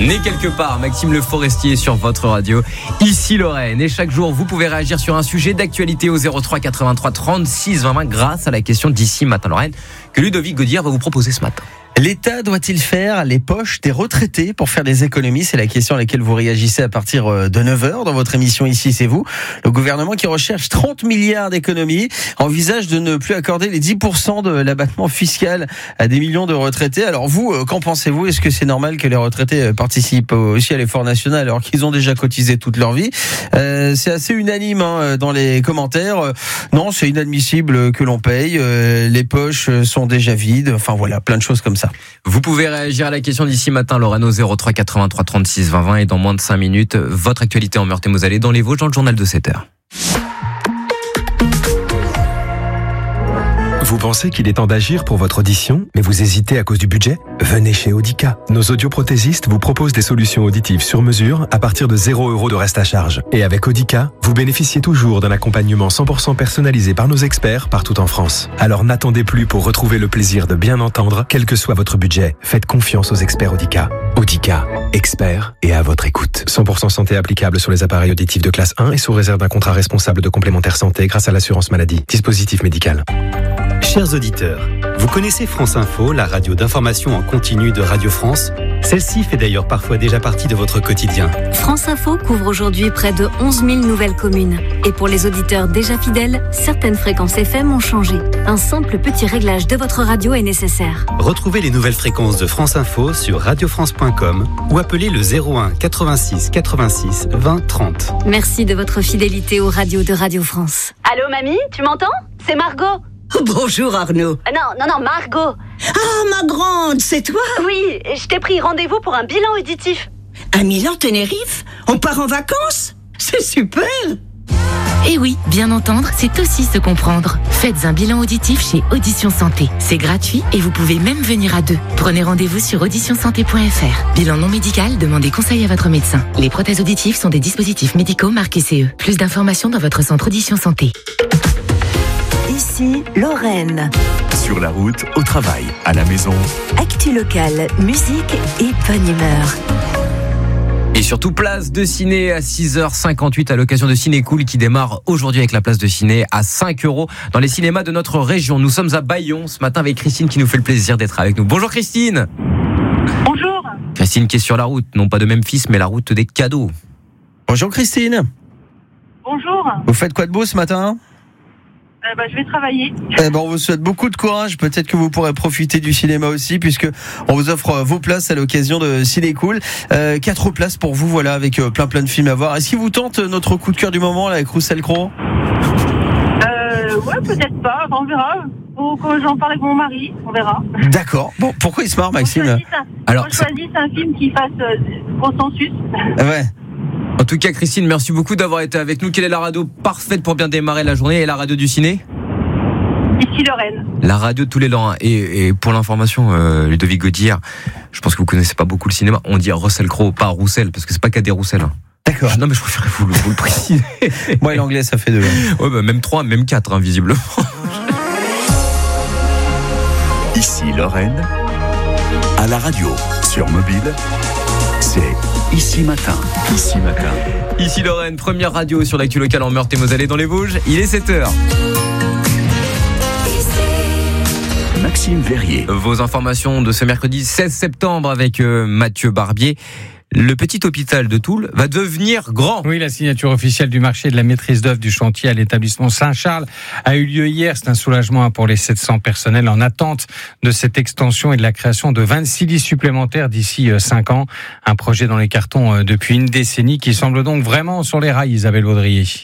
Né quelque part, Maxime Le Forestier sur votre radio, ici Lorraine. Et chaque jour, vous pouvez réagir sur un sujet d'actualité au 03 83 36 20 20 grâce à la question d'ici matin Lorraine que Ludovic Gaudière va vous proposer ce matin. L'État doit-il faire les poches des retraités pour faire des économies ? C'est la question à laquelle vous réagissez à partir de 9h dans votre émission Ici c'est vous. Le gouvernement qui recherche 30 milliards d'économies envisage de ne plus accorder les 10% de l'abattement fiscal à des millions de retraités. Alors vous, qu'en pensez-vous ? Est-ce que c'est normal que les retraités participent aussi à l'effort national alors qu'ils ont déjà cotisé toute leur vie ? C'est assez unanime dans les commentaires. Non, c'est inadmissible que l'on paye. Les poches sont déjà vides. Enfin voilà, plein de choses comme ça. Vous pouvez réagir à la question d'ici matin, Lorraine, au 03 83 36 20 20 et dans moins de 5 minutes, votre actualité en Meurthe-et-Moselle dans les Vosges dans le journal de 7h. Vous pensez qu'il est temps d'agir pour votre audition, mais vous hésitez à cause du budget ? Venez chez Audica. Nos audioprothésistes vous proposent des solutions auditives sur mesure à partir de 0 € de reste à charge. Et avec Audica, vous bénéficiez toujours d'un accompagnement 100% personnalisé par nos experts partout en France. Alors n'attendez plus pour retrouver le plaisir de bien entendre, quel que soit votre budget. Faites confiance aux experts Audica. Audica, experts et à votre écoute. 100% santé applicable sur les appareils auditifs de classe 1 et sous réserve d'un contrat responsable de complémentaire santé grâce à l'assurance maladie. Dispositif médical. Chers auditeurs, vous connaissez France Info, la radio d'information en continu de Radio France ? Celle-ci fait d'ailleurs parfois déjà partie de votre quotidien. France Info couvre aujourd'hui près de 11 000 nouvelles communes. Et pour les auditeurs déjà fidèles, certaines fréquences FM ont changé. Un simple petit réglage de votre radio est nécessaire. Retrouvez les nouvelles fréquences de France Info sur radiofrance.com ou appelez le 01 86 86 20 30. Merci de votre fidélité aux radios de Radio France. Allô mamie, tu m'entends ? C'est Margot. Bonjour Arnaud. Non, Margot. Ah, ma grande, c'est toi ? Oui, je t'ai pris rendez-vous pour un bilan auditif. À Milan-Tenerife ? On part en vacances ? C'est super ! Eh oui, bien entendre, c'est aussi se comprendre. Faites un bilan auditif chez Audition Santé. C'est gratuit et vous pouvez même venir à deux. Prenez rendez-vous sur auditionsanté.fr. Bilan non médical, demandez conseil à votre médecin. Les prothèses auditives sont des dispositifs médicaux marqués CE. Plus d'informations dans votre centre Audition Santé. Ici, Lorraine. Sur la route, au travail, à la maison. Actu locale, musique et bonne humeur. Et surtout, place de ciné à 6h58 à l'occasion de Ciné Cool qui démarre aujourd'hui avec la place de ciné à 5 € dans les cinémas de notre région. Nous sommes à Bayon ce matin avec Christine qui nous fait le plaisir d'être avec nous. Bonjour Christine. Bonjour. Christine qui est sur la route, non pas de Memphis mais la route des cadeaux. Bonjour Christine. Bonjour. Vous faites quoi de beau ce matin ? Je vais travailler. On vous souhaite beaucoup de courage. Peut-être que vous pourrez profiter du cinéma aussi, puisque on vous offre vos places à l'occasion de Ciné Cool. 4 places pour vous, voilà, avec plein de films à voir. Est-ce qu'il vous tente notre coup de cœur du moment là, avec Russell Crowe ? Ouais, peut-être pas. On verra. Faut que j'en parle avec mon mari. On verra. D'accord. Bon, pourquoi il se marre, Maxime ? On choisit un film qui fasse consensus. Ouais. En tout cas, Christine, merci beaucoup d'avoir été avec nous. Quelle est la radio parfaite pour bien démarrer la journée et la radio du ciné ? Ici Lorraine. La radio de tous les Lorrains. Et pour l'information, Ludovic Gaudière, je pense que vous connaissez pas beaucoup le cinéma. On dit Russell Crowe, pas Roussel, parce que c'est pas qu'à des Roussel. D'accord. Non, mais je préférais vous le préciser. Moi, l'anglais, ça fait 2. Ouais, même 3, même 4, visiblement. Ici Lorraine, à la radio, sur mobile, c'est Ici Matin. Ici Matin. Ici Lorraine, première radio sur l'actu locale en Meurthe-et-Moselle et dans les Vosges. Il est 7h. Maxime Verrier. Vos informations de ce mercredi 16 septembre avec Mathieu Barbier. Le petit hôpital de Toul va devenir grand. Oui, la signature officielle du marché de la maîtrise d'œuvre du chantier à l'établissement Saint-Charles a eu lieu hier. C'est un soulagement pour les 700 personnels en attente de cette extension et de la création de 26 lits supplémentaires d'ici 5 ans. Un projet dans les cartons depuis une décennie qui semble donc vraiment sur les rails, Isabelle Baudrier.